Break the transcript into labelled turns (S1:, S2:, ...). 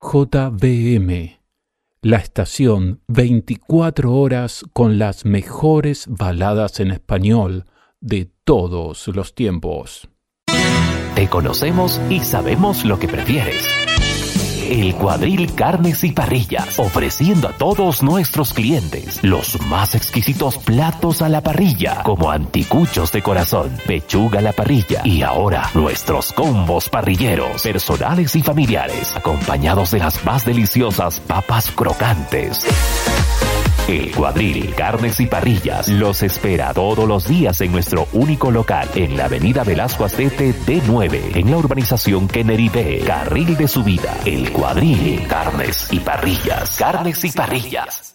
S1: JBM, la estación 24 horas con las mejores baladas en español de todos los tiempos.
S2: Te conocemos y sabemos lo que prefieres. El Cuadril Carnes y Parrillas, ofreciendo a todos nuestros clientes los más exquisitos platos a la parrilla, como anticuchos de corazón, pechuga a la parrilla y ahora nuestros combos parrilleros, personales y familiares, acompañados de las más deliciosas papas crocantes. El Cuadril Carnes y Parrillas los espera todos los días en nuestro único local en la avenida Velasco Astete D9, en la urbanización Kennedy B, carril de subida. El Cuadril Carnes y Parrillas. Carnes y Parrillas.